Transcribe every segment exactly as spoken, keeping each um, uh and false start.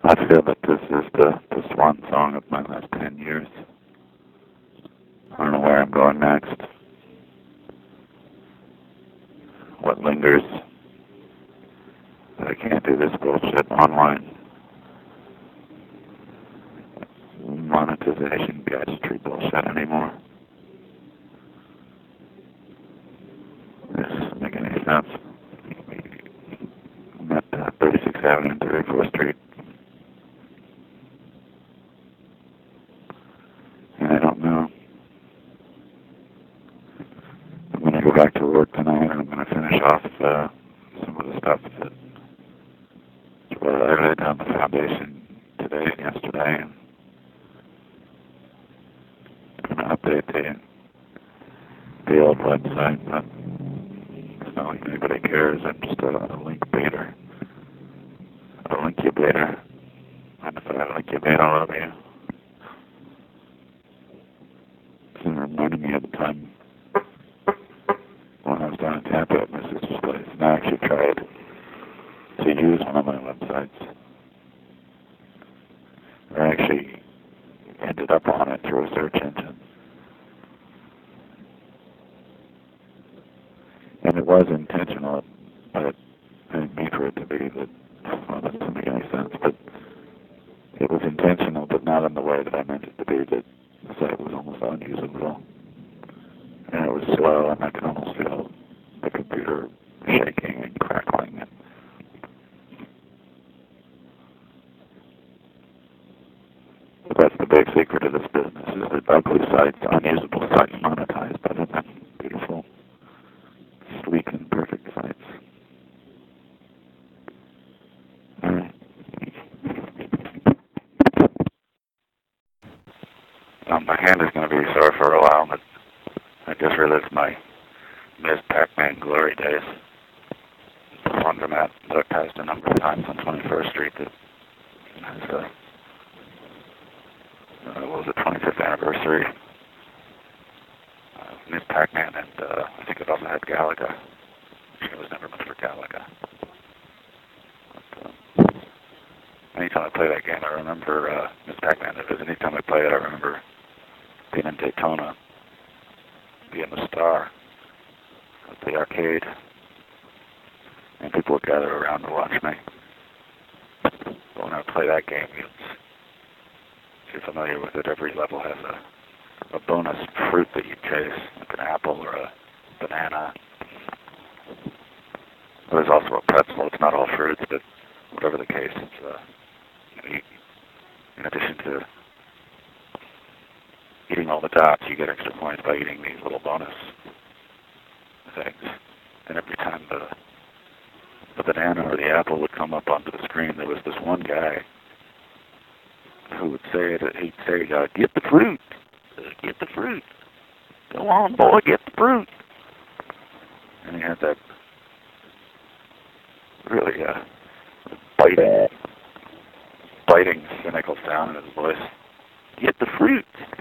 I feel that this is the, the swan song of my last ten years. I don't know where I'm going next. What lingers? That I can't do this bullshit online. Monetization, gadgetry bullshit anymore. This doesn't make any sense. I'm at uh, thirty-sixth Avenue and thirty-fourth Street. And I don't know. I'm going to go back to work tonight and I'm going to finish off uh, some of the stuff that well, I laid down the foundation today and yesterday. And I'm going to update the, the old website, but it's not like anybody cares. I'm just a, a link baiter. A link incubator. And if I link incubator all over you. It's reminding me of the time when I was down in Tampa at my sister's place, and I actually tried to use one of my websites. I actually ended up on it through a search engine. And it was intentional, but I didn't mean for it to be that, well, that doesn't make any sense, but it was intentional, but not in the way that I meant it to be, that the site was almost unusable. And it was slow, and I could almost feel the computer shaking and crackling. And but that's the big secret of this business, is that ugly sites, unusable sites, monetized better than beautiful, sleek, and perfect sites. All right. Um, my hand is going to be sore for a while, but I just relived my Miz Pac-Man glory days. The laundromat that I passed a number of times on twenty-first Street that has a, uh, what was it, twenty-fifth anniversary. Uh, Miz Pac-Man, and uh, I think it also had Galaga. It was never much for Galaga. But, uh, anytime I play that game, I remember uh, Miz Pac-Man. Because anytime I play it, I remember being in Daytona, being the star at the arcade, and people would gather around to watch me. But when I play that game, it's, if you're familiar with it, every level has a, a bonus fruit that you chase, like an apple or a banana. There's also a pretzel. It's not all fruits, but whatever the case, it's, uh, you know, you, in addition to eating all the dots, you get extra points by eating these little bonus things. And every time the the banana or the apple would come up onto the screen, there was this one guy who would say it. He'd say, uh, "Get the fruit, uh, get the fruit. Go on, boy, get the fruit." And he had that really uh, biting, biting, cynical sound in his voice. Get the fruit.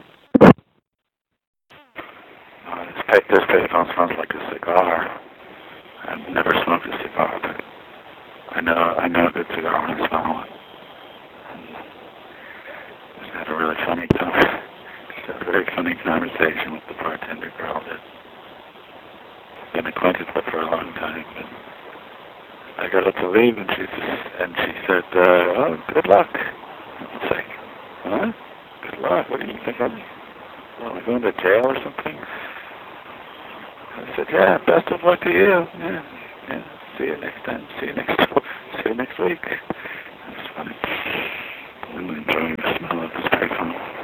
Uh, this, pay, this payphone smells like a cigar. I've never smoked a cigar, but I know I know a good cigar when I smell one. Just had a really funny time. Just had a very funny conversation with the bartender girl that I've been acquainted with for a long time. But I got up to leave, and she and she said, uh, "Oh, good luck." I was like, "Huh? Good luck? What do you think I'm? Well, I'm going to jail or something?" I said, "Yeah, best of luck to you. Yeah, yeah. See you next time. See you next. See you next week." That's funny. I'm enjoying the smell of this payphone.